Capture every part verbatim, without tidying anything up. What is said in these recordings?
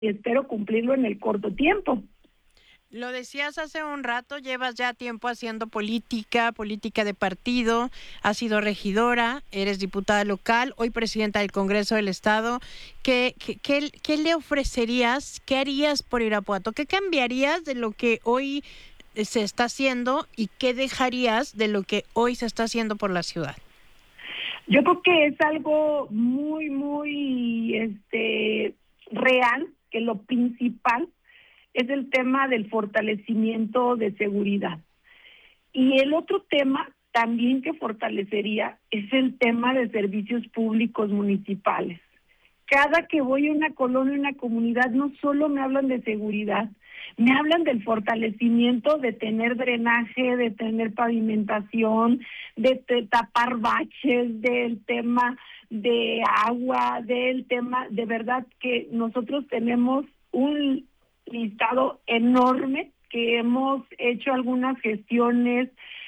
y espero cumplirlo en el corto tiempo. Lo decías hace un rato, llevas ya tiempo haciendo política, política de partido, has sido regidora, eres diputada local, hoy presidenta del Congreso del Estado. ¿Qué, qué, qué, qué le ofrecerías, qué harías por Irapuato? ¿Qué cambiarías de lo que hoy se está haciendo y qué dejarías de lo que hoy se está haciendo por la ciudad? Yo creo que es algo muy, muy este, real, que lo principal es el tema del fortalecimiento de seguridad. Y el otro tema también que fortalecería es el tema de servicios públicos municipales. Cada que voy a una colonia, una comunidad, no solo me hablan de seguridad, me hablan del fortalecimiento de tener drenaje, de tener pavimentación, de, de tapar baches, del tema de agua, del tema, de verdad que nosotros tenemos un listado enorme que hemos hecho algunas gestiones.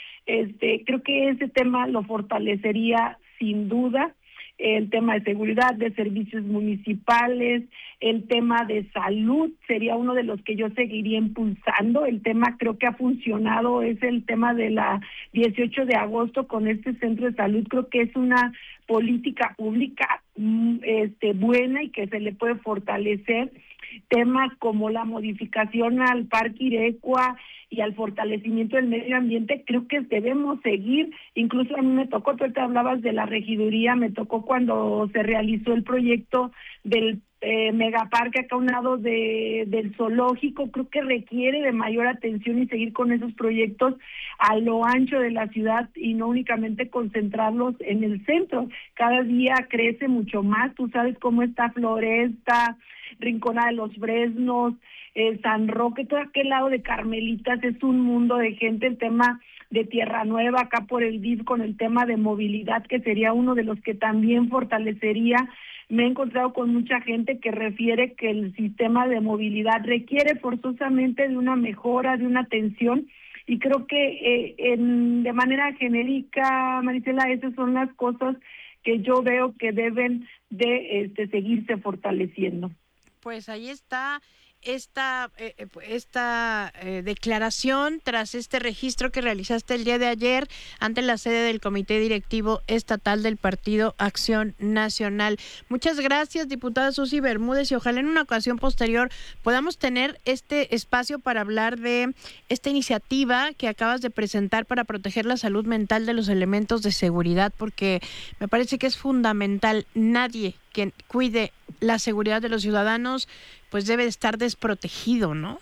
Este, creo que ese tema lo fortalecería sin duda. El tema de seguridad, de servicios municipales, el tema de salud sería uno de los que yo seguiría impulsando. El tema creo que ha funcionado, es el tema de la dieciocho de agosto con este centro de salud. Creo que es una política pública este, buena y que se le puede fortalecer. Temas como la modificación al Parque Irecua y al fortalecimiento del medio ambiente, creo que debemos seguir. Incluso a mí me tocó, tú te hablabas de la regiduría, me tocó cuando se realizó el proyecto del eh, megaparque acá a un lado de, del zoológico. Creo que requiere de mayor atención y seguir con esos proyectos a lo ancho de la ciudad y no únicamente concentrarlos en el centro. Cada día crece mucho más, tú sabes cómo está Floresta, Rinconada de los Fresnos, eh, San Roque, todo aquel lado de Carmelitas, es un mundo de gente. El tema de Tierra Nueva, acá por el D I F, con el tema de movilidad, que sería uno de los que también fortalecería. Me he encontrado con mucha gente que refiere que el sistema de movilidad requiere forzosamente de una mejora, de una atención, y creo que eh, en, de manera genérica, Marisela, esas son las cosas que yo veo que deben de este, seguirse fortaleciendo. Pues ahí está esta, eh, esta eh, declaración tras este registro que realizaste el día de ayer ante la sede del Comité Directivo Estatal del Partido Acción Nacional. Muchas gracias, diputada Susi Bermúdez, y ojalá en una ocasión posterior podamos tener este espacio para hablar de esta iniciativa que acabas de presentar para proteger la salud mental de los elementos de seguridad, porque me parece que es fundamental. Nadie quien cuide la seguridad de los ciudadanos pues debe estar desprotegido, ¿no?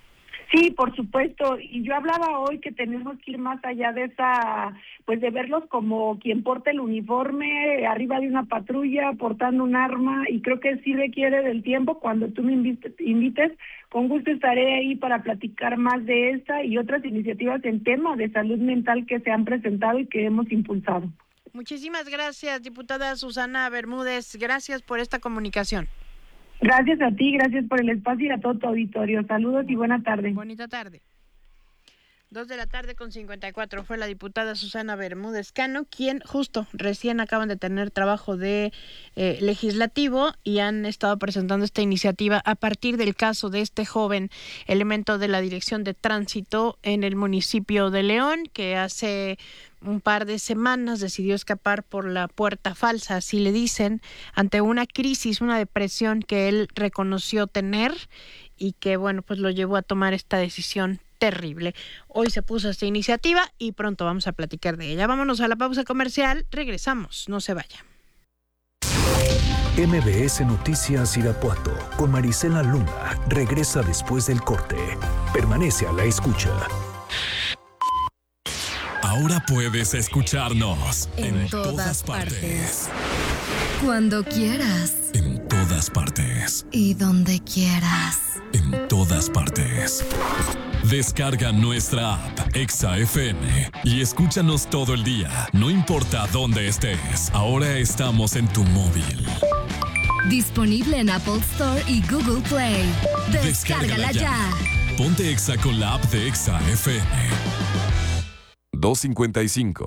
Sí, por supuesto, y yo hablaba hoy que tenemos que ir más allá de esa, pues de verlos como quien porta el uniforme arriba de una patrulla, portando un arma, y creo que sí requiere del tiempo. Cuando tú me invites, invites, con gusto estaré ahí para platicar más de esta y otras iniciativas en tema de salud mental que se han presentado y que hemos impulsado. Muchísimas gracias, diputada Susana Bermúdez, gracias por esta comunicación. Gracias a ti, gracias por el espacio y a todo tu auditorio. Saludos y buena tarde. Bonita tarde. Dos de la tarde con cincuenta y cuatro fue la diputada Susana Bermúdez Cano, quien justo recién acaban de tener trabajo de eh, legislativo y han estado presentando esta iniciativa a partir del caso de este joven elemento de la Dirección de Tránsito en el municipio de León, que hace un par de semanas decidió escapar por la puerta falsa, así le dicen, ante una crisis, una depresión que él reconoció tener y que, bueno, pues lo llevó a tomar esta decisión terrible. Hoy se puso esta iniciativa y pronto vamos a platicar de ella. Vámonos a la pausa comercial, regresamos, no se vaya. M B S Noticias Irapuato con Marisela Luna regresa después del corte. Permanece a la escucha. Ahora puedes escucharnos en, en todas, todas partes. partes. Cuando quieras. En todas partes. Y donde quieras. En todas partes. Descarga nuestra app Exa F M y escúchanos todo el día, no importa dónde estés. Ahora estamos en tu móvil. Disponible en Apple Store y Google Play. Descárgala, Descárgala ya. ya. Ponte Exa con la app de Exa F M. dos cincuenta y cinco.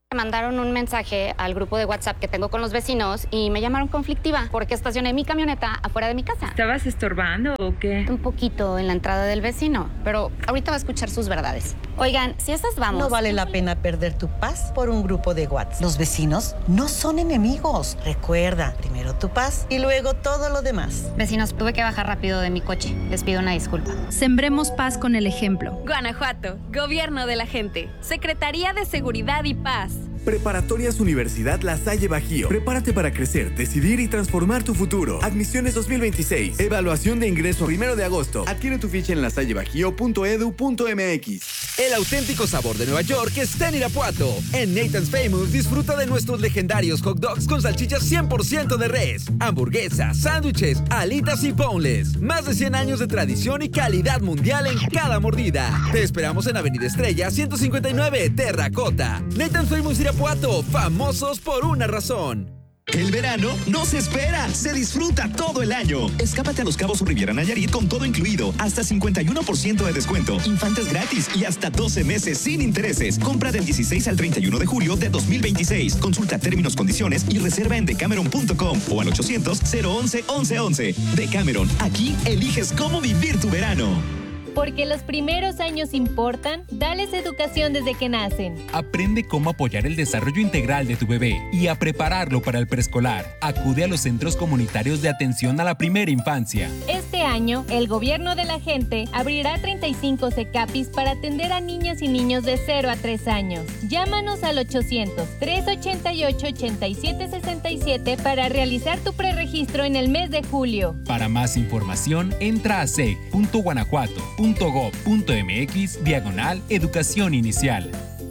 Me mandaron un mensaje al grupo de WhatsApp que tengo con los vecinos y me llamaron conflictiva porque estacioné mi camioneta afuera de mi casa. ¿Estabas estorbando o qué? Un poquito en la entrada del vecino, pero ahorita va a escuchar sus verdades. Oigan, si esas vamos... No vale la pena perder tu paz por un grupo de WhatsApp. Los vecinos no son enemigos. Recuerda, primero tu paz y luego todo lo demás. Vecinos, tuve que bajar rápido de mi coche. Les pido una disculpa. Sembremos paz con el ejemplo. Guanajuato, Gobierno de la Gente, Secretaría de Seguridad y Paz. Preparatorias Universidad La Salle Bajío. Prepárate para crecer, decidir y transformar tu futuro. Admisiones dos mil veintiséis. Evaluación de ingreso primero de agosto. Adquiere tu ficha en lasallebajío punto edu punto m x. El auténtico sabor de Nueva York está en Irapuato. En Nathan's Famous disfruta de nuestros legendarios hot dogs con salchichas cien por ciento de res, hamburguesas, sándwiches, alitas y boneless. Más de cien años de tradición y calidad mundial en cada mordida. Te esperamos en Avenida Estrella ciento cincuenta y nueve, Terracota. Nathan's Famous Irapuato, famosos por una razón. El verano no se espera, se disfruta todo el año. Escápate a Los Cabos o Riviera Nayarit con todo incluido, hasta cincuenta y uno por ciento de descuento, infantes gratis y hasta doce meses sin intereses. Compra del dieciséis al treinta y uno de julio de dos mil veintiséis. Consulta términos, condiciones y reserva en decameron punto com o al ochocientos, cero once, once once. Decameron, aquí eliges cómo vivir tu verano. Porque los primeros años importan, dales educación desde que nacen. Aprende cómo apoyar el desarrollo integral de tu bebé y a prepararlo para el preescolar. Acude a los centros comunitarios de atención a la primera infancia. Este año, el Gobierno de la Gente abrirá treinta y cinco CECAPIS para atender a niñas y niños de cero a tres años. Llámanos al ochocientos, trescientos ochenta y ocho, ochenta y siete sesenta y siete para realizar tu preregistro en el mes de julio. Para más información, entra a c punto guanajuato punto gob punto m x diagonal educación inicial.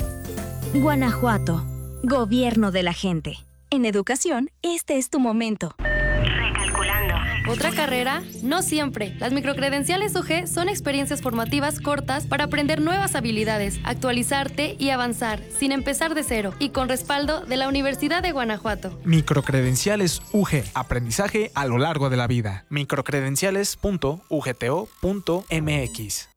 Guanajuato, Gobierno de la Gente. En educación, este es tu momento. Recalculando. ¿Otra carrera? No siempre. Las microcredenciales U G son experiencias formativas cortas para aprender nuevas habilidades, actualizarte y avanzar, sin empezar de cero, y con respaldo de la Universidad de Guanajuato. Microcredenciales U G. Aprendizaje a lo largo de la vida. microcredenciales punto u g t o punto m x.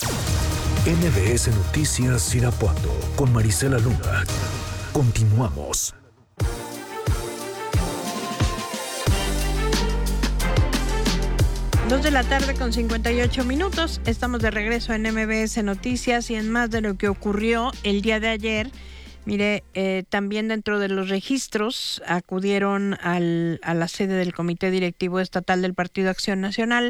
N B S Noticias Irapuato con Marisela Luna. Continuamos. Dos de la tarde con cincuenta y ocho minutos. Estamos de regreso en M B S Noticias y en más de lo que ocurrió el día de ayer. Mire, eh, también dentro de los registros acudieron al, a la sede del Comité Directivo Estatal del Partido Acción Nacional.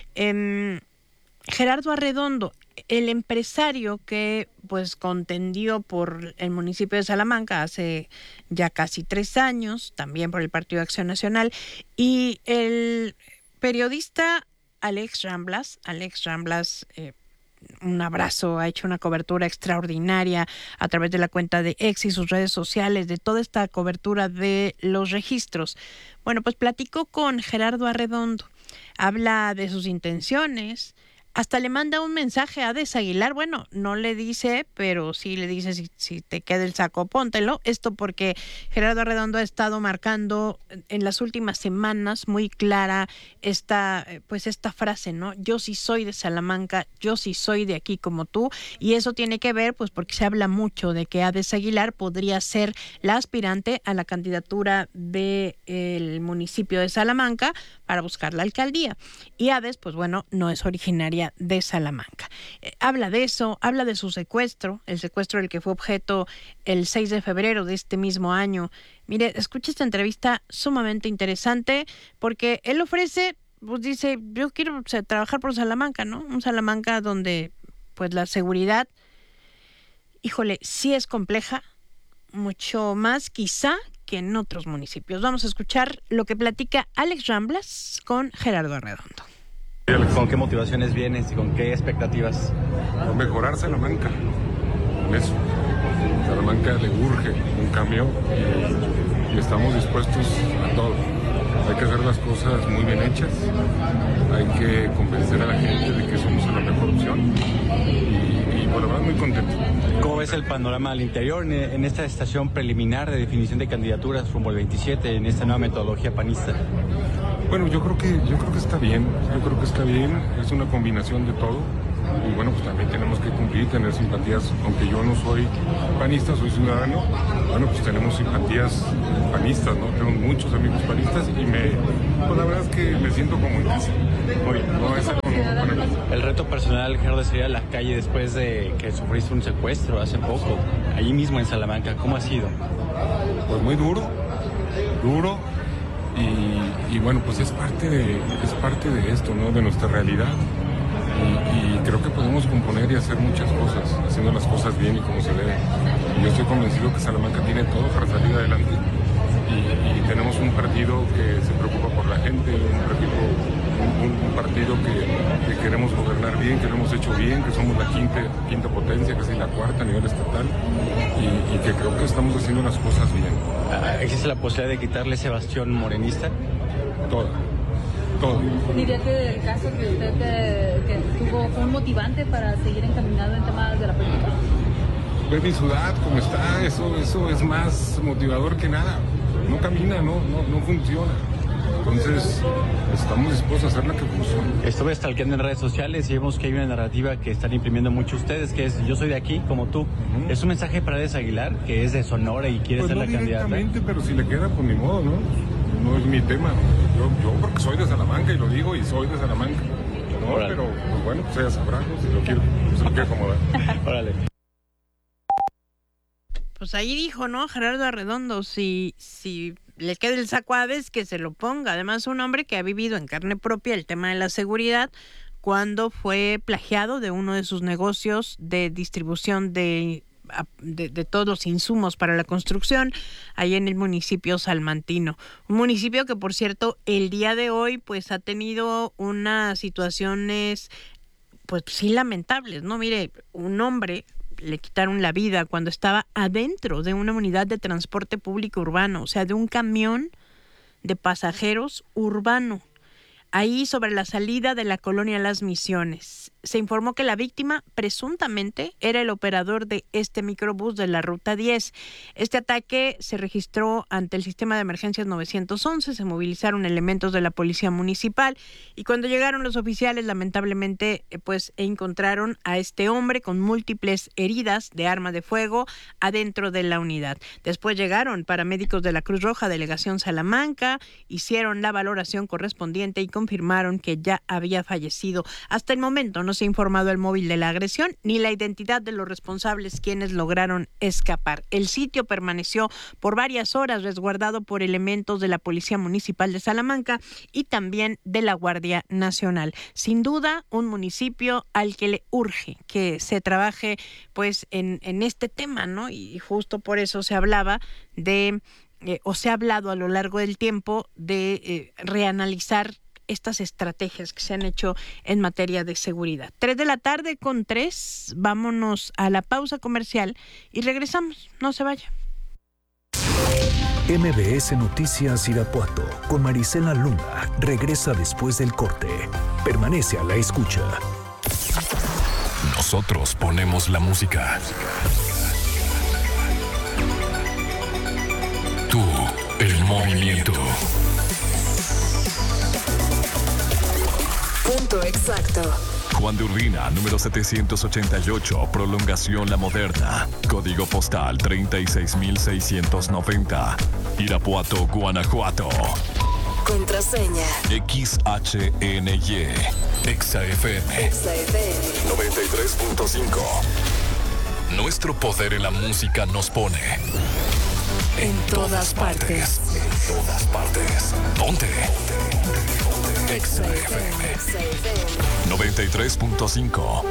Eh, Gerardo Arredondo, el empresario que pues contendió por el municipio de Salamanca hace ya casi tres años, también por el Partido Acción Nacional, y el periodista Alex Ramblas, Alex Ramblas, eh, un abrazo, ha hecho una cobertura extraordinaria a través de la cuenta de X y sus redes sociales de toda esta cobertura de los registros. Bueno, pues platicó con Gerardo Arredondo, habla de sus intenciones, hasta le manda un mensaje a Ades Aguilar. Bueno, no le dice, pero sí le dice si, si te queda el saco, póntelo. Esto porque Gerardo Arredondo ha estado marcando en las últimas semanas muy clara esta, pues esta frase, ¿no? Yo sí soy de Salamanca, yo sí soy de aquí como tú, y eso tiene que ver pues porque se habla mucho de que Ades Aguilar podría ser la aspirante a la candidatura del municipio de Salamanca para buscar la alcaldía. Y Ades, pues bueno, no es originaria de Salamanca. Eh, habla de eso, habla de su secuestro, el secuestro del que fue objeto el seis de febrero de este mismo año. Mire, escucha esta entrevista sumamente interesante porque él ofrece, pues dice, yo quiero o sea, trabajar por Salamanca, ¿no? Un Salamanca donde pues la seguridad, híjole, sí es compleja, mucho más quizá que en otros municipios. Vamos a escuchar lo que platica Alex Ramblas con Gerardo Arredondo. ¿Con qué motivaciones vienes y con qué expectativas? Con mejorar Salamanca, con eso. Salamanca le urge un cambio y, y estamos dispuestos a todo. Hay que hacer las cosas muy bien hechas, hay que convencer a la gente de que somos la mejor opción y, y por la verdad muy contento. ¿Cómo ves el panorama al interior en esta estación preliminar de definición de candidaturas rumbo al veintisiete en esta nueva metodología panista? Bueno, yo creo que yo creo que está bien, yo creo que está bien, es una combinación de todo. y bueno, pues también tenemos que cumplir, tener simpatías, aunque yo no soy panista, soy ciudadano, bueno, pues tenemos simpatías panistas, ¿no? Tengo muchos amigos panistas y me, pues la verdad es que me siento como en casa. Muy bien. No, es algo no, bueno, el reto personal, Gerardo, de salir a la calle después de que sufriste un secuestro hace poco, allí mismo en Salamanca, ¿cómo ha sido? Pues muy duro, duro. Y, y bueno, pues es parte de es parte de esto, ¿no? De nuestra realidad. Y, y creo que podemos componer y hacer muchas cosas, haciendo las cosas bien y como se debe. Y yo estoy convencido que Salamanca tiene todo para salir adelante. Y, y tenemos un partido que se preocupa por la gente, un partido, un, un partido que, que queremos gobernar bien, que lo hemos hecho bien, que somos la quinta, quinta potencia, casi la cuarta a nivel estatal, y, y que creo que estamos haciendo las cosas bien. ¿Existe la posibilidad de quitarle ese bastión morenista? Toda. Todo. ¿Diría que el caso que usted que, que tuvo fue un motivante para seguir encaminado en temas de la política? Ver mi ciudad como está, eso, eso es más motivador que nada. No camina, no, no, no funciona. Entonces, estamos dispuestos a hacer la que funcione. Estuve stalkeando en redes sociales y vemos que hay una narrativa que están imprimiendo muchos ustedes, que es yo soy de aquí, como tú. Uh-huh. Es un mensaje para Paredes Aguilar, que es de Sonora y quiere pues ser no la candidata. Directamente, pero si le queda, pues ni modo, ¿no? No es mi tema. Yo, yo porque soy de Salamanca y lo digo y soy de Salamanca. No, Órale. Pero pues bueno, pues ella sabrá, ¿no? Si lo quiero, se lo quiere acomodar. Órale. Pues ahí dijo, ¿no? Gerardo Arredondo, si, si le queda el saco a Hades, que se lo ponga. Además, un hombre que ha vivido en carne propia el tema de la seguridad cuando fue plagiado de uno de sus negocios de distribución de, de, de todos los insumos para la construcción, ahí en el municipio salmantino. Un municipio que, por cierto, el día de hoy pues ha tenido unas situaciones pues sí lamentables, ¿no? Mire, un hombre le quitaron la vida cuando estaba adentro de una unidad de transporte público urbano, o sea, de un camión de pasajeros urbano, ahí sobre la salida de la colonia Las Misiones. Se informó que la víctima presuntamente era el operador de este microbús de la Ruta diez. Este ataque se registró ante el sistema de emergencias nueve once, se movilizaron elementos de la policía municipal y cuando llegaron los oficiales lamentablemente pues encontraron a este hombre con múltiples heridas de arma de fuego adentro de la unidad. Después llegaron paramédicos de la Cruz Roja, Delegación Salamanca, hicieron la valoración correspondiente y confirmaron que ya había fallecido. Hasta el momento no se ha informado el móvil de la agresión ni la identidad de los responsables quienes lograron escapar. El sitio permaneció por varias horas resguardado por elementos de la Policía Municipal de Salamanca y también de la Guardia Nacional. Sin duda, un municipio al que le urge que se trabaje pues en, en este tema, ¿no? Y justo por eso se hablaba de, eh, o se ha hablado a lo largo del tiempo de eh, reanalizar estas estrategias que se han hecho en materia de seguridad. Tres de la tarde con tres, vámonos a la pausa comercial y regresamos, no se vaya. M B S Noticias Irapuato con Marisela Luna regresa después del corte. Permanece a la escucha. Nosotros ponemos la música. Tú, el movimiento. Punto exacto. Juan de Urbina, número setecientos ochenta y ocho, Prolongación La Moderna. Código postal treinta y seis mil seiscientos noventa. Irapuato, Guanajuato. Contraseña. X H N Y. Exa F M. Exa F M. noventa y tres punto cinco. Nuestro poder en la música nos pone en todas partes. En todas partes. Ponte. Exa F M. noventa y tres punto cinco.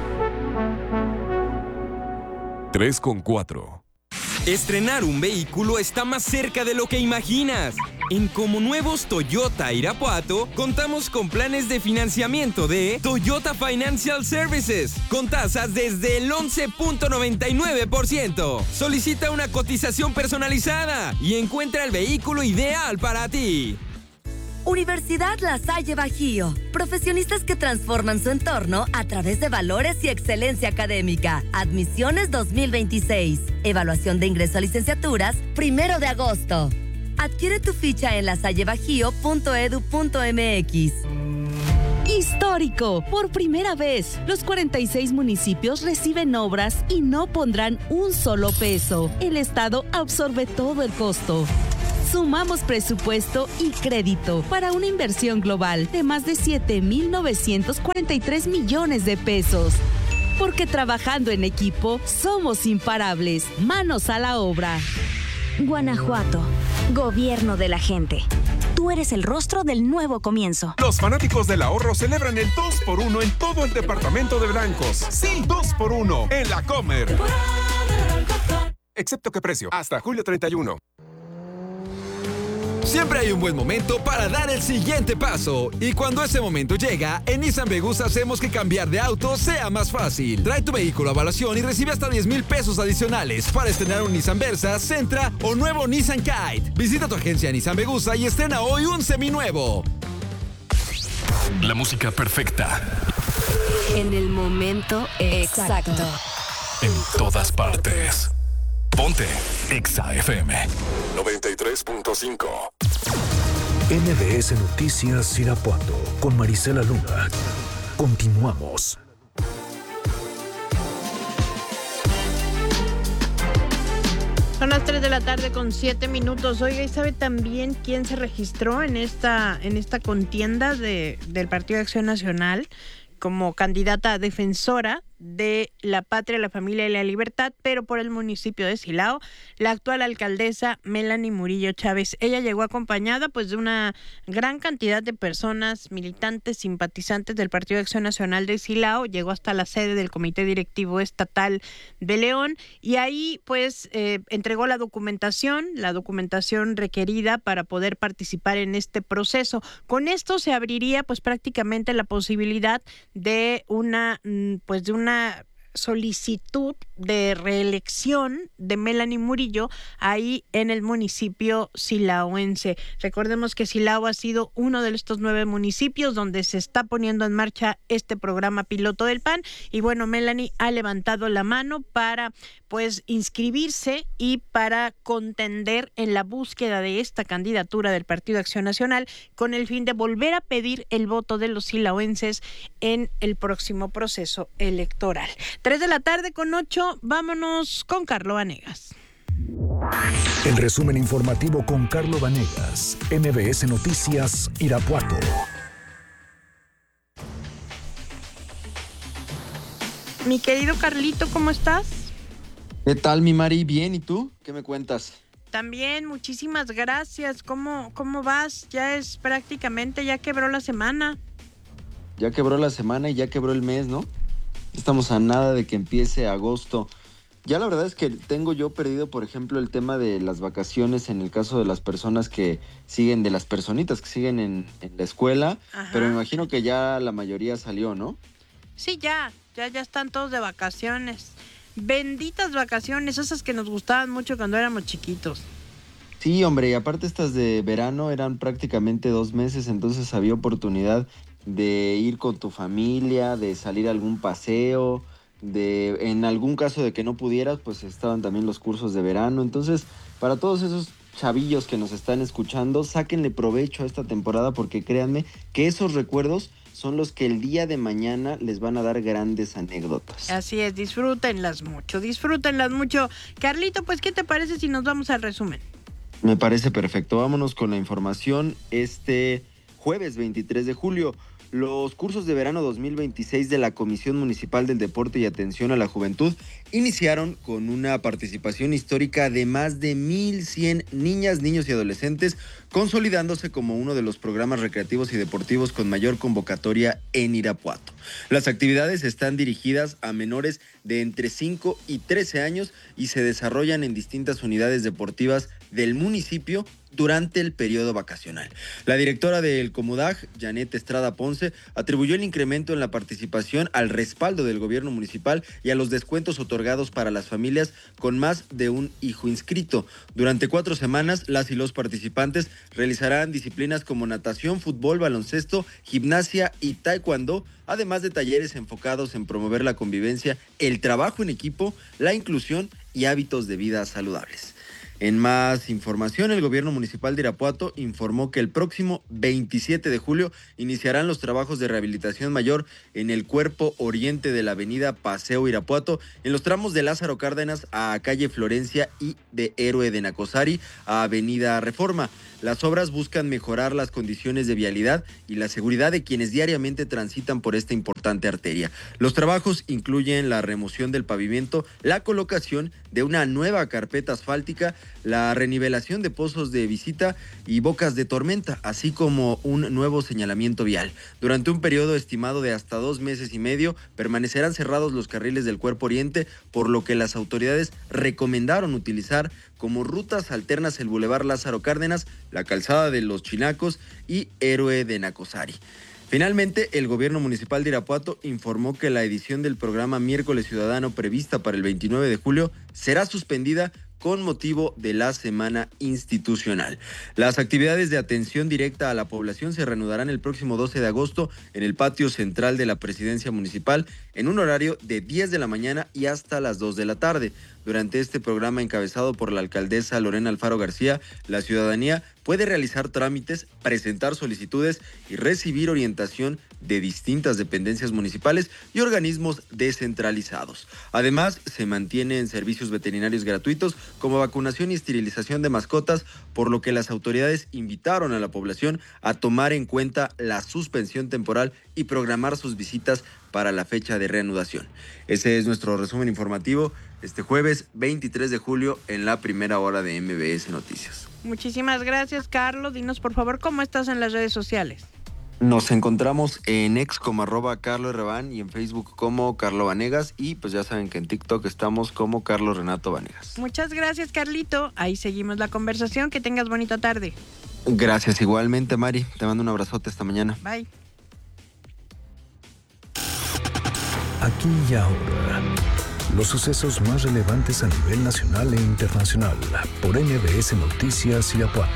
tres con cuatro. Estrenar un vehículo está más cerca de lo que imaginas. En Como Nuevos Toyota Irapuato, contamos con planes de financiamiento de Toyota Financial Services, con tasas desde el once punto noventa y nueve por ciento. Solicita una cotización personalizada y encuentra el vehículo ideal para ti. Universidad La Salle Bajío. Profesionistas que transforman su entorno a través de valores y excelencia académica. Admisiones dos mil veintiséis. Evaluación de ingreso a licenciaturas, primero de agosto. Adquiere tu ficha en lasallebajío punto edu punto mx. Histórico. Por primera vez, los cuarenta y seis municipios reciben obras y no pondrán un solo peso. El Estado absorbe todo el costo. Sumamos presupuesto y crédito para una inversión global de más de siete mil novecientos cuarenta y tres millones de pesos. Porque trabajando en equipo, somos imparables. Manos a la obra. Guanajuato, gobierno de la gente. Tú eres el rostro del nuevo comienzo. Los fanáticos del ahorro celebran el dos por uno en todo el departamento de blancos. Sí, dos por uno en la Comer. Excepto que precio, hasta julio treinta y uno. Siempre hay un buen momento para dar el siguiente paso. Y cuando ese momento llega, en Nissan Vegus hacemos que cambiar de auto sea más fácil. Trae tu vehículo a evaluación y recibe hasta diez mil pesos adicionales para estrenar un Nissan Versa, Sentra o nuevo Nissan Kite. Visita tu agencia Nissan Vegusa y estrena hoy un seminuevo. La música perfecta. En el momento exacto. En todas partes. Ponte Exa F M noventa y tres punto cinco. M B S Noticias Irapuato con Marisela Luna. Continuamos. Son las tres de la tarde con siete minutos. Oiga, ¿y sabe también quién se registró en esta, en esta contienda de, del Partido de Acción Nacional como candidata defensora de la patria, la familia y la libertad, pero por el municipio de Silao, la actual alcaldesa Melanie Murillo Chávez? Ella llegó acompañada pues de una gran cantidad de personas, militantes, simpatizantes del Partido de Acción Nacional de Silao, llegó hasta la sede del Comité Directivo Estatal de León y ahí pues eh, entregó la documentación, la documentación requerida para poder participar en este proceso. Con esto se abriría pues prácticamente la posibilidad de una pues de una solicitud de reelección de Melanie Murillo ahí en el municipio silaoense. Recordemos que Silao ha sido uno de estos nueve municipios donde se está poniendo en marcha este programa piloto del P A N y bueno, Melanie ha levantado la mano para pues inscribirse y para contender en la búsqueda de esta candidatura del Partido de Acción Nacional con el fin de volver a pedir el voto de los silaoenses en el próximo proceso electoral. Tres de la tarde con ocho, vámonos con Carlo Vanegas. El resumen informativo con Carlo Vanegas, M B S Noticias Irapuato. Mi querido Carlito, ¿cómo estás? ¿Qué tal, mi Mari? Bien, ¿y tú? ¿Qué me cuentas? También, muchísimas gracias. ¿Cómo, cómo vas? Ya es prácticamente, ya quebró la semana. Ya quebró la semana y ya quebró el mes, ¿no? Estamos a nada de que empiece agosto. Ya la verdad es que tengo yo perdido, por ejemplo, el tema de las vacaciones en el caso de las personas que siguen, de las personitas que siguen en, en la escuela. Ajá. Pero me imagino que ya la mayoría salió, ¿no? Sí, ya, ya, ya están todos de vacaciones. Benditas vacaciones, esas que nos gustaban mucho cuando éramos chiquitos. Sí, hombre, y aparte estas de verano eran prácticamente dos meses, entonces había oportunidad de ir con tu familia, de salir a algún paseo, de en algún caso de que no pudieras, pues estaban también los cursos de verano. Entonces, para todos esos chavillos que nos están escuchando, sáquenle provecho a esta temporada porque créanme que esos recuerdos son los que el día de mañana les van a dar grandes anécdotas. Así es, disfrútenlas mucho, disfrútenlas mucho. Carlito, pues, ¿qué te parece si nos vamos al resumen? Me parece perfecto. Vámonos con la información. Este jueves veintitrés de julio, los cursos de verano dos mil veintiséis de la Comisión Municipal del Deporte y Atención a la Juventud iniciaron con una participación histórica de más de mil cien niñas, niños y adolescentes, consolidándose como uno de los programas recreativos y deportivos con mayor convocatoria en Irapuato. Las actividades están dirigidas a menores de entre cinco y trece años y se desarrollan en distintas unidades deportivas del municipio durante el periodo vacacional. La directora del Comudaj, Janet Estrada Ponce, atribuyó el incremento en la participación al respaldo del gobierno municipal y a los descuentos otorgados para las familias con más de un hijo inscrito. Durante cuatro semanas, las y los participantes realizarán disciplinas como natación, fútbol, baloncesto, gimnasia y taekwondo, además de talleres enfocados en promover la convivencia, el trabajo en equipo, la inclusión y hábitos de vida saludables. En más información, el gobierno municipal de Irapuato informó que el próximo veintisiete de julio iniciarán los trabajos de rehabilitación mayor en el cuerpo oriente de la avenida Paseo Irapuato, en los tramos de Lázaro Cárdenas a calle Florencia y de Héroe de Nacosari a avenida Reforma. Las obras buscan mejorar las condiciones de vialidad y la seguridad de quienes diariamente transitan por esta importante arteria. Los trabajos incluyen la remoción del pavimento, la colocación de una nueva carpeta asfáltica, la renivelación de pozos de visita y bocas de tormenta, así como un nuevo señalamiento vial. Durante un periodo estimado de hasta dos meses y medio, permanecerán cerrados los carriles del Cuerpo Oriente, por lo que las autoridades recomendaron utilizar como rutas alternas el Boulevard Lázaro Cárdenas, la Calzada de los Chinacos y Héroe de Nacosari. Finalmente, el gobierno municipal de Irapuato informó que la edición del programa Miércoles Ciudadano prevista para el veintinueve de julio será suspendida con motivo de la semana institucional. Las actividades de atención directa a la población se reanudarán el próximo doce de agosto en el patio central de la presidencia municipal en un horario de diez de la mañana y hasta las dos de la tarde. Durante este programa encabezado por la alcaldesa Lorena Alfaro García, la ciudadanía puede realizar trámites, presentar solicitudes y recibir orientación de distintas dependencias municipales y organismos descentralizados. Además, se mantienen servicios veterinarios gratuitos como vacunación y esterilización de mascotas, por lo que las autoridades invitaron a la población a tomar en cuenta la suspensión temporal y programar sus visitas para la fecha de reanudación. Ese es nuestro resumen informativo este jueves veintitrés de julio en la primera hora de M B S Noticias. Muchísimas gracias, Carlos. Dinos, por favor, ¿cómo estás en las redes sociales? Nos encontramos en ex como arroba Carlos Revan y en Facebook como Carlo Vanegas, y pues ya saben que en TikTok estamos como Carlos Renato Vanegas. Muchas gracias, Carlito. Ahí seguimos la conversación. Que tengas bonita tarde. Gracias igualmente, Mari. Te mando un abrazote esta mañana. Bye. Aquí y ahora, los sucesos más relevantes a nivel nacional e internacional por M B S Noticias Irapuato.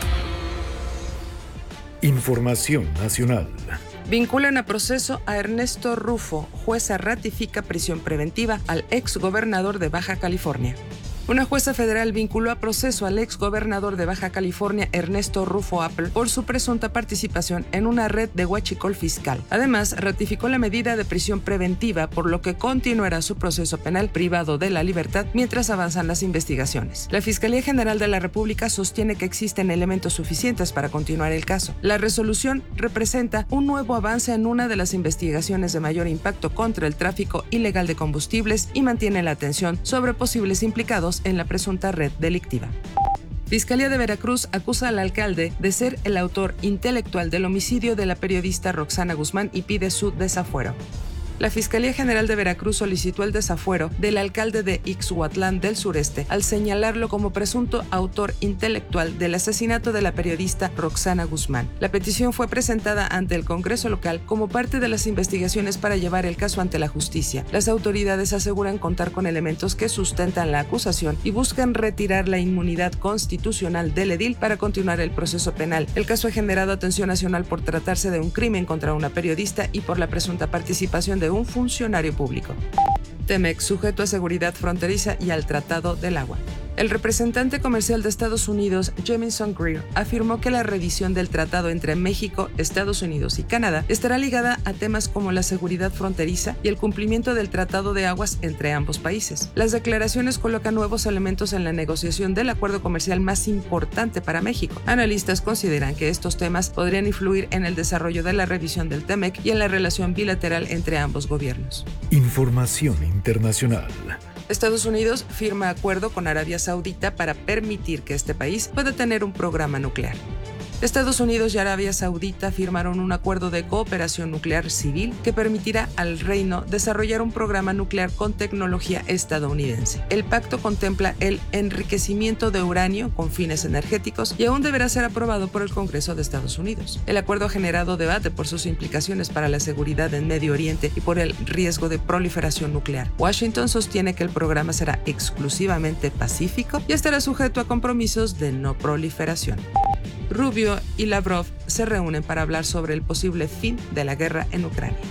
Información nacional. Vinculan a proceso a Ernesto Rufo. Jueza ratifica prisión preventiva al exgobernador de Baja California. Una jueza federal vinculó a proceso al exgobernador de Baja California, Ernesto Rufo Apple, por su presunta participación en una red de huachicol fiscal. Además, ratificó la medida de prisión preventiva, por lo que continuará su proceso penal privado de la libertad mientras avanzan las investigaciones. La Fiscalía General de la República sostiene que existen elementos suficientes para continuar el caso. La resolución representa un nuevo avance en una de las investigaciones de mayor impacto contra el tráfico ilegal de combustibles y mantiene la atención sobre posibles implicados en la presunta red delictiva. Fiscalía de Veracruz acusa al alcalde de ser el autor intelectual del homicidio de la periodista Roxana Guzmán y pide su desafuero. La Fiscalía General de Veracruz solicitó el desafuero del alcalde de Ixhuatlán del Sureste al señalarlo como presunto autor intelectual del asesinato de la periodista Roxana Guzmán. La petición fue presentada ante el Congreso local como parte de las investigaciones para llevar el caso ante la justicia. Las autoridades aseguran contar con elementos que sustentan la acusación y buscan retirar la inmunidad constitucional del edil para continuar el proceso penal. El caso ha generado atención nacional por tratarse de un crimen contra una periodista y por la presunta participación de de un funcionario público. Temex, sujeto a seguridad fronteriza y al Tratado del Agua. El representante comercial de Estados Unidos, Jamison Greer, afirmó que la revisión del tratado entre México, Estados Unidos y Canadá estará ligada a temas como la seguridad fronteriza y el cumplimiento del Tratado de Aguas entre ambos países. Las declaraciones colocan nuevos elementos en la negociación del acuerdo comercial más importante para México. Analistas consideran que estos temas podrían influir en el desarrollo de la revisión del TEMEC y en la relación bilateral entre ambos gobiernos. Información internacional. Estados Unidos firma acuerdo con Arabia Saudita para permitir que este país pueda tener un programa nuclear. Estados Unidos y Arabia Saudita firmaron un acuerdo de cooperación nuclear civil que permitirá al reino desarrollar un programa nuclear con tecnología estadounidense. El pacto contempla el enriquecimiento de uranio con fines energéticos y aún deberá ser aprobado por el Congreso de Estados Unidos. El acuerdo ha generado debate por sus implicaciones para la seguridad en Medio Oriente y por el riesgo de proliferación nuclear. Washington sostiene que el programa será exclusivamente pacífico y estará sujeto a compromisos de no proliferación. Rubio y Lavrov se reúnen para hablar sobre el posible fin de la guerra en Ucrania.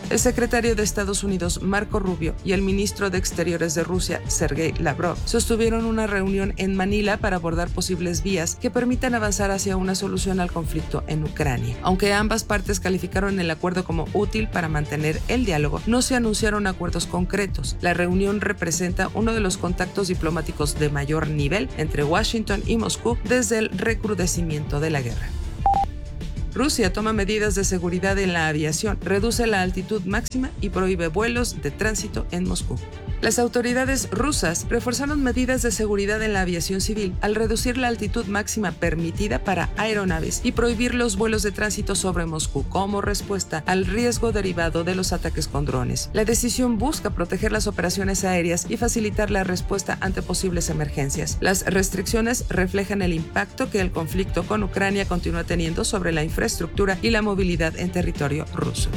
El secretario de Estados Unidos, Marco Rubio, y el ministro de Exteriores de Rusia, Sergei Lavrov, sostuvieron una reunión en Manila para abordar posibles vías que permitan avanzar hacia una solución al conflicto en Ucrania. Aunque ambas partes calificaron el acuerdo como útil para mantener el diálogo, no se anunciaron acuerdos concretos. La reunión representa uno de los contactos diplomáticos de mayor nivel entre Washington y Moscú desde el recrudecimiento de la guerra. Rusia toma medidas de seguridad en la aviación, reduce la altitud máxima y prohíbe vuelos de tránsito en Moscú. Las autoridades rusas reforzaron medidas de seguridad en la aviación civil al reducir la altitud máxima permitida para aeronaves y prohibir los vuelos de tránsito sobre Moscú como respuesta al riesgo derivado de los ataques con drones. La decisión busca proteger las operaciones aéreas y facilitar la respuesta ante posibles emergencias. Las restricciones reflejan el impacto que el conflicto con Ucrania continúa teniendo sobre la infraestructura y la movilidad en territorio ruso.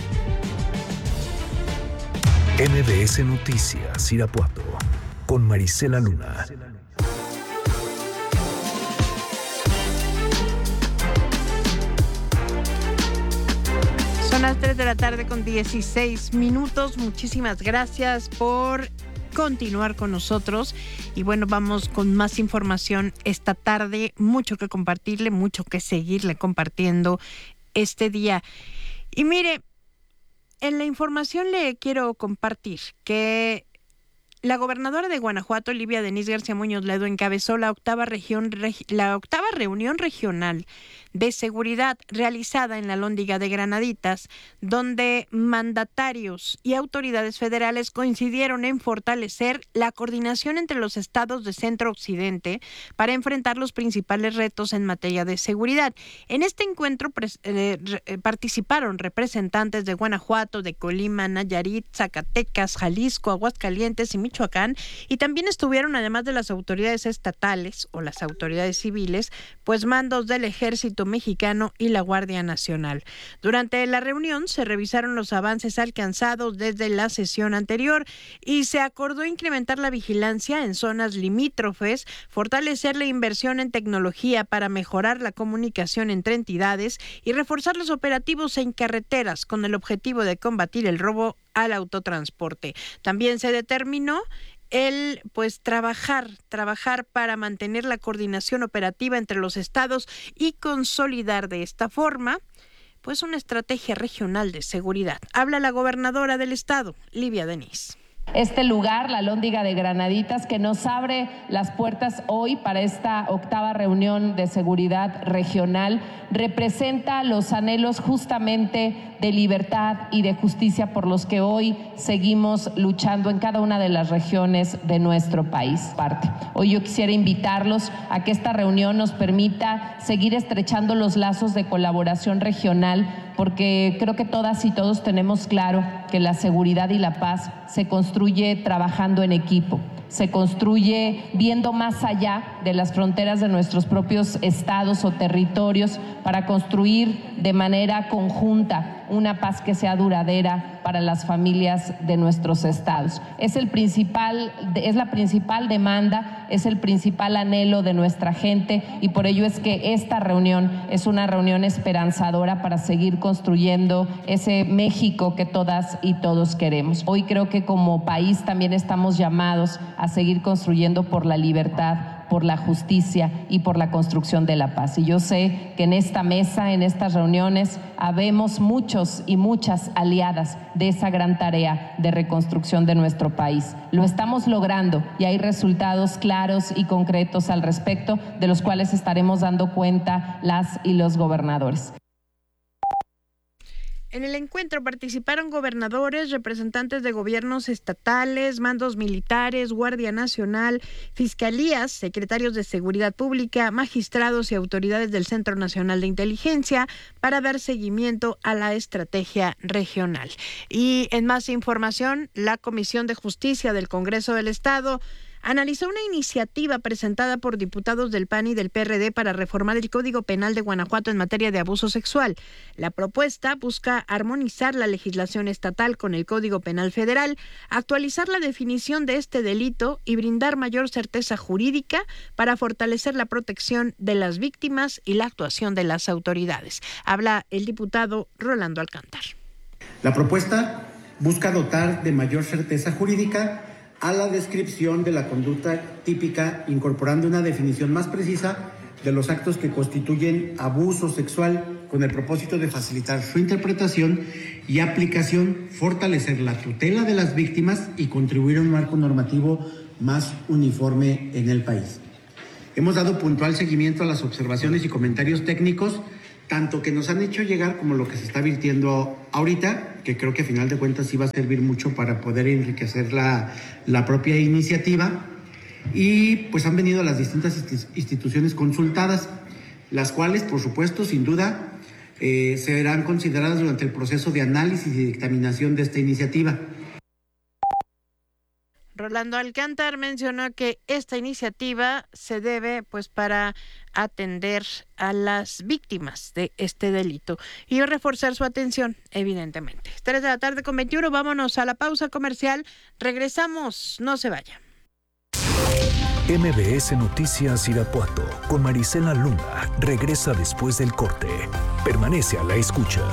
M B S Noticias Irapuato con Marisela Luna. Son las tres de la tarde con dieciséis minutos. Muchísimas gracias por continuar con nosotros. Y bueno, vamos con más información esta tarde. Mucho que compartirle, mucho que seguirle compartiendo este día. Y mire, en la información le quiero compartir que la gobernadora de Guanajuato, Livia Denisse García Muñoz Ledo, encabezó la octava, región, la octava reunión regional de seguridad realizada en la Lóndiga de Granaditas, donde mandatarios y autoridades federales coincidieron en fortalecer la coordinación entre los estados de Centro-Occidente para enfrentar los principales retos en materia de seguridad. En este encuentro eh, re, participaron representantes de Guanajuato, de Colima, Nayarit, Zacatecas, Jalisco, Aguascalientes y Michoacán, y también estuvieron, además de las autoridades estatales o las autoridades civiles, pues mandos del Ejército Mexicano y la Guardia Nacional. Durante la reunión se revisaron los avances alcanzados desde la sesión anterior y se acordó incrementar la vigilancia en zonas limítrofes, fortalecer la inversión en tecnología para mejorar la comunicación entre entidades y reforzar los operativos en carreteras con el objetivo de combatir el robo al autotransporte. También se determinó el pues trabajar, trabajar para mantener la coordinación operativa entre los estados y consolidar de esta forma pues una estrategia regional de seguridad. Habla la gobernadora del estado, Livia Denisse. Este lugar, la Lóndiga de Granaditas, que nos abre las puertas hoy para esta octava reunión de seguridad regional, representa los anhelos justamente de libertad y de justicia por los que hoy seguimos luchando en cada una de las regiones de nuestro país. Hoy yo quisiera invitarlos a que esta reunión nos permita seguir estrechando los lazos de colaboración regional, porque creo que todas y todos tenemos claro que la seguridad y la paz se construye trabajando en equipo, se construye viendo más allá de las fronteras de nuestros propios estados o territorios para construir de manera conjunta una paz que sea duradera para las familias de nuestros estados. Es el principal, es la principal demanda, es el principal anhelo de nuestra gente y por ello es que esta reunión es una reunión esperanzadora para seguir construyendo ese México que todas y todos queremos. Hoy creo que como país también estamos llamados a seguir construyendo por la libertad, por la justicia y por la construcción de la paz. Y yo sé que en esta mesa, en estas reuniones, habemos muchos y muchas aliadas de esa gran tarea de reconstrucción de nuestro país. Lo estamos logrando y hay resultados claros y concretos al respecto, de los cuales estaremos dando cuenta las y los gobernadores. En el encuentro participaron gobernadores, representantes de gobiernos estatales, mandos militares, Guardia Nacional, fiscalías, secretarios de Seguridad Pública, magistrados y autoridades del Centro Nacional de Inteligencia para dar seguimiento a la estrategia regional. Y en más información, la Comisión de Justicia del Congreso del Estado analizó una iniciativa presentada por diputados del P A N y del P R D para reformar el Código Penal de Guanajuato en materia de abuso sexual. La propuesta busca armonizar la legislación estatal con el Código Penal federal, actualizar la definición de este delito y brindar mayor certeza jurídica para fortalecer la protección de las víctimas y la actuación de las autoridades. Habla el diputado Rolando Alcántar. La propuesta busca dotar de mayor certeza jurídica a la descripción de la conducta típica, incorporando una definición más precisa de los actos que constituyen abuso sexual, con el propósito de facilitar su interpretación y aplicación, fortalecer la tutela de las víctimas y contribuir a un marco normativo más uniforme en el país. Hemos dado puntual seguimiento a las observaciones y comentarios técnicos, tanto que nos han hecho llegar como lo que se está virtiendo ahorita, que creo que a final de cuentas sí va a servir mucho para poder enriquecer la, la propia iniciativa. Y pues han venido las distintas instituciones consultadas, las cuales, por supuesto, sin duda, eh, serán consideradas durante el proceso de análisis y dictaminación de esta iniciativa. Rolando Alcántar mencionó que esta iniciativa se debe pues para atender a las víctimas de este delito y reforzar su atención, evidentemente. tres de la tarde con veintiuno, vámonos a la pausa comercial. Regresamos, no se vaya. M B S Noticias Irapuato con Marisela Luna regresa después del corte. Permanece a la escucha.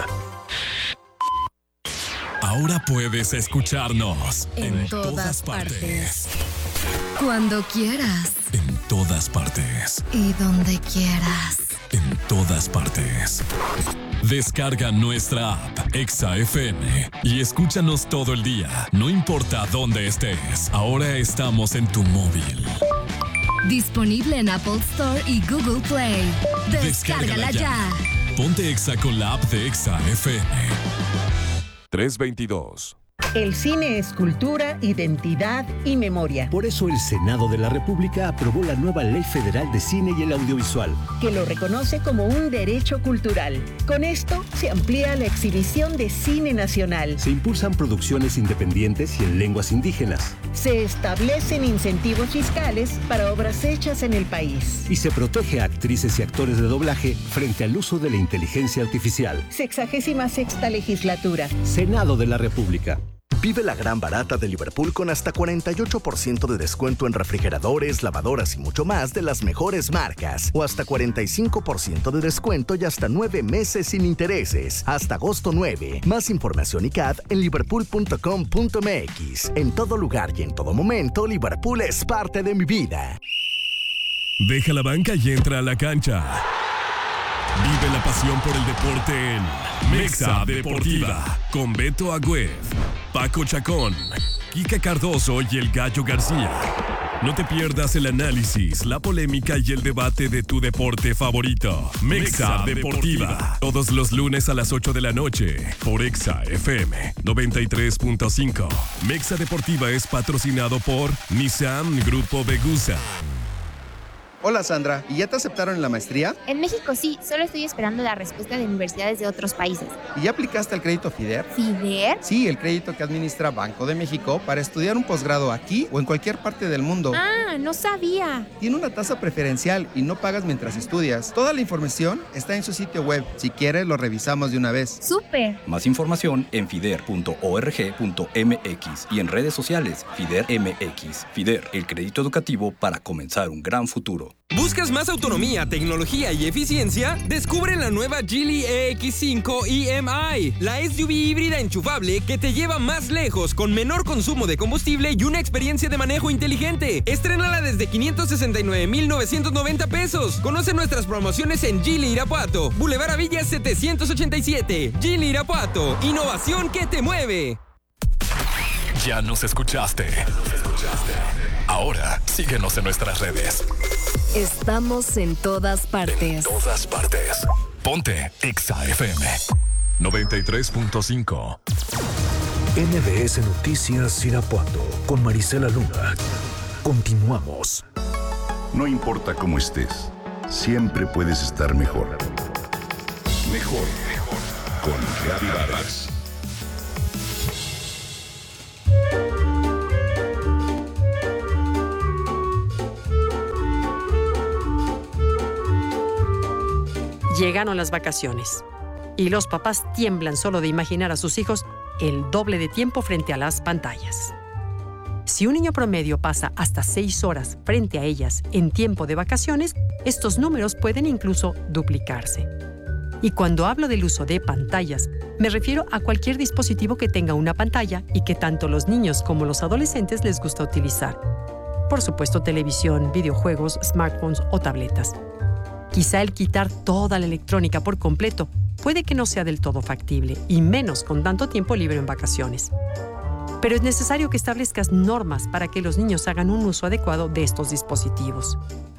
Ahora puedes escucharnos en, en todas, todas partes. partes. Cuando quieras. En todas partes. Y donde quieras. En todas partes. Descarga nuestra app Exa F M y escúchanos todo el día, no importa dónde estés. Ahora estamos en tu móvil. Disponible en Apple Store y Google Play. Descárgala, Descárgala ya. ya. Ponte Exa con la app de Exa F M. tres veintidós. El cine es cultura, identidad y memoria. Por eso el Senado de la República aprobó la nueva Ley Federal de Cine y el Audiovisual, que lo reconoce como un derecho cultural. Con esto se amplía la exhibición de cine nacional. Se impulsan producciones independientes y en lenguas indígenas. Se establecen incentivos fiscales para obras hechas en el país. Y se protege a actrices y actores de doblaje frente al uso de la inteligencia artificial. Sexagésima sexta legislatura. Senado de la República. Vive la gran barata de Liverpool con hasta cuarenta y ocho por ciento de descuento en refrigeradores, lavadoras y mucho más de las mejores marcas. O hasta cuarenta y cinco por ciento de descuento y hasta nueve meses sin intereses. Hasta agosto nueve. Más información y C A D en liverpool punto com punto m x. En todo lugar y en todo momento, Liverpool es parte de mi vida. Deja la banca y entra a la cancha. Vive la pasión por el deporte en Mexa Deportiva con Beto Agüed, Paco Chacón, Kika Cardoso y el Gallo García. No te pierdas el análisis, la polémica y el debate de tu deporte favorito. Mexa Deportiva. Todos los lunes a las ocho de la noche por Exa F M noventa y tres punto cinco. Mexa Deportiva es patrocinado por Nissan Grupo Vegusa. Hola Sandra, ¿y ya te aceptaron en la maestría? En México sí, solo estoy esperando la respuesta de universidades de otros países. ¿Y ya aplicaste al crédito FIDER? ¿FIDER? Sí, el crédito que administra Banco de México para estudiar un posgrado aquí o en cualquier parte del mundo. Ah, no sabía. Tiene una tasa preferencial y no pagas mientras estudias. Toda la información está en su sitio web. Si quieres, lo revisamos de una vez. ¡Súper! Más información en fider punto org punto m x y en redes sociales FIDER M X. FIDER, el crédito educativo para comenzar un gran futuro. ¿Buscas más autonomía, tecnología y eficiencia? Descubre la nueva Geely E X cinco E M I, la S U V híbrida enchufable que te lleva más lejos con menor consumo de combustible y una experiencia de manejo inteligente. Estrénala desde quinientos sesenta y nueve mil novecientos noventa pesos. Conoce nuestras promociones en Geely Irapuato, Boulevard Avillas setecientos ochenta y siete. Geely Irapuato, innovación que te mueve. Ya nos escuchaste. Ahora síguenos en nuestras redes. Estamos en todas partes. En todas partes. Ponte Exa F M noventa y tres punto cinco. M B S Noticias Irapuato con Marisela Luna. Continuamos. No importa cómo estés, siempre puedes estar mejor. Mejor, mejor. Con Gaby Vargas. Llegaron las vacaciones y los papás tiemblan solo de imaginar a sus hijos el doble de tiempo frente a las pantallas. Si un niño promedio pasa hasta seis horas frente a ellas en tiempo de vacaciones, estos números pueden incluso duplicarse. Y cuando hablo del uso de pantallas, me refiero a cualquier dispositivo que tenga una pantalla y que tanto los niños como los adolescentes les gusta utilizar. Por supuesto, televisión, videojuegos, smartphones o tabletas. Quizá el quitar toda la electrónica por completo puede que no sea del todo factible, y menos con tanto tiempo libre en vacaciones. Pero es necesario que establezcas normas para que los niños hagan un uso adecuado de estos dispositivos.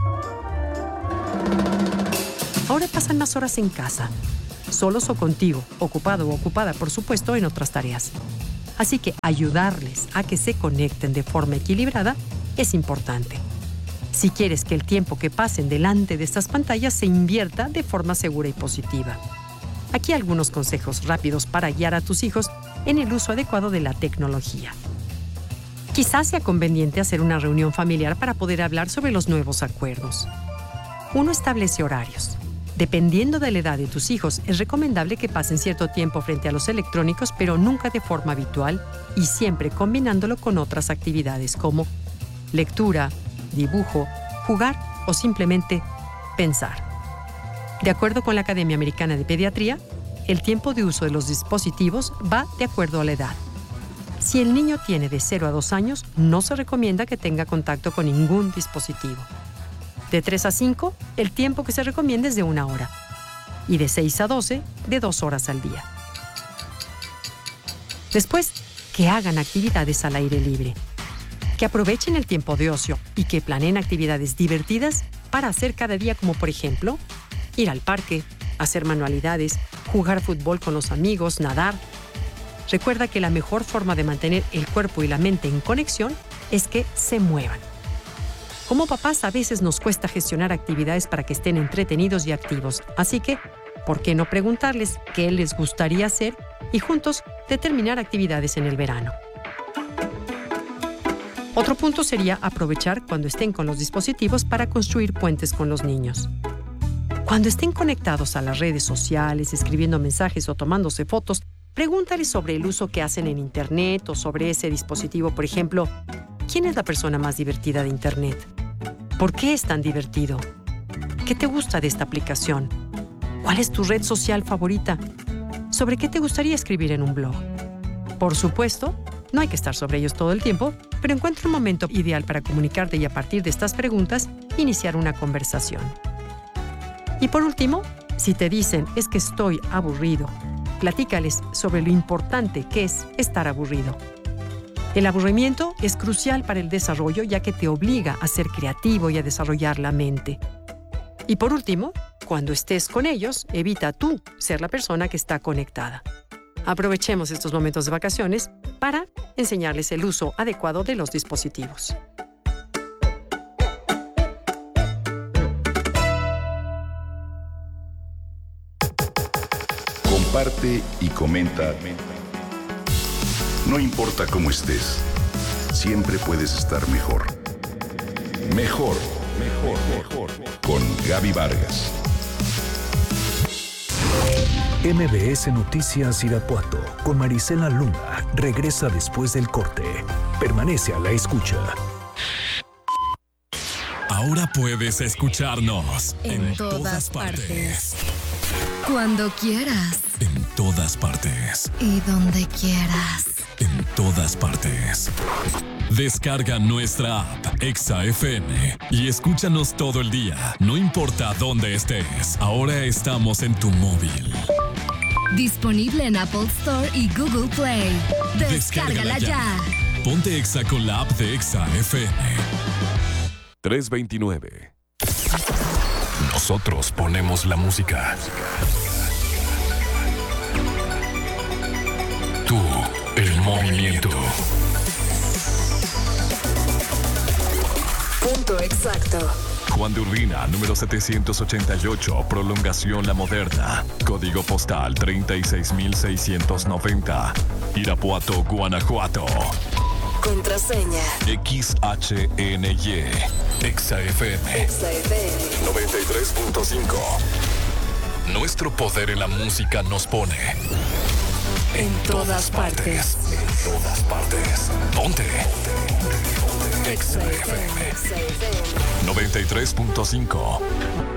Ahora pasan más horas en casa, solos o contigo, ocupado o ocupada, por supuesto, en otras tareas. Así que ayudarles a que se conecten de forma equilibrada es importante. Si quieres que el tiempo que pasen delante de estas pantallas se invierta de forma segura y positiva. Aquí algunos consejos rápidos para guiar a tus hijos en el uso adecuado de la tecnología. Quizás sea conveniente hacer una reunión familiar para poder hablar sobre los nuevos acuerdos. Uno establece horarios. Dependiendo de la edad de tus hijos, es recomendable que pasen cierto tiempo frente a los electrónicos, pero nunca de forma habitual y siempre combinándolo con otras actividades como lectura, dibujo, jugar o simplemente pensar. De acuerdo con la Academia Americana de Pediatría, el tiempo de uso de los dispositivos va de acuerdo a la edad. Si el niño tiene de cero a dos años, no se recomienda que tenga contacto con ningún dispositivo. De tres a cinco, el tiempo que se recomienda es de una hora. Y de seis a doce, de dos horas al día. Después, que hagan actividades al aire libre. Que aprovechen el tiempo de ocio y que planeen actividades divertidas para hacer cada día, como por ejemplo, ir al parque, hacer manualidades, jugar fútbol con los amigos, nadar. Recuerda que la mejor forma de mantener el cuerpo y la mente en conexión es que se muevan. Como papás, a veces nos cuesta gestionar actividades para que estén entretenidos y activos. Así que, ¿por qué no preguntarles qué les gustaría hacer y juntos determinar actividades en el verano? Otro punto sería aprovechar cuando estén con los dispositivos para construir puentes con los niños. Cuando estén conectados a las redes sociales, escribiendo mensajes o tomándose fotos, pregúntales sobre el uso que hacen en Internet o sobre ese dispositivo. Por ejemplo, ¿quién es la persona más divertida de Internet? ¿Por qué es tan divertido? ¿Qué te gusta de esta aplicación? ¿Cuál es tu red social favorita? ¿Sobre qué te gustaría escribir en un blog? Por supuesto, no hay que estar sobre ellos todo el tiempo, pero encuentra un momento ideal para comunicarte y a partir de estas preguntas, iniciar una conversación. Y por último, si te dicen es que estoy aburrido, platícales sobre lo importante que es estar aburrido. El aburrimiento es crucial para el desarrollo ya que te obliga a ser creativo y a desarrollar la mente. Y por último, cuando estés con ellos, evita tú ser la persona que está conectada. Aprovechemos estos momentos de vacaciones para enseñarles el uso adecuado de los dispositivos. Comparte y comenta. No importa cómo estés, siempre puedes estar mejor. Mejor, mejor, mejor. Con Gaby Vargas. M B S Noticias Irapuato con Marisela Luna regresa después del corte. Permanece a la escucha. Ahora puedes escucharnos en, en todas, todas partes. partes. Cuando quieras. En todas partes. Y donde quieras. En todas partes. Descarga nuestra app Exa F M y escúchanos todo el día. No importa dónde estés. Ahora estamos en tu móvil. Disponible en Apple Store y Google Play. Descárgala, Descárgala ya. ya. Ponte Exa con la app de Exa F M. tres veintinueve. Nosotros ponemos la música. Tú, el movimiento. Punto exacto. Juan de Urbina, número setecientos ochenta y ocho, Prolongación La Moderna. Código postal treinta y seis mil seiscientos noventa. Irapuato, Guanajuato. Contraseña. X H N Y. Exa F M. Exa F M. noventa y tres punto cinco. Nuestro poder en la música nos pone en, en todas, todas partes. partes. En todas partes. Ponte. Exa F M. noventa y tres punto cinco.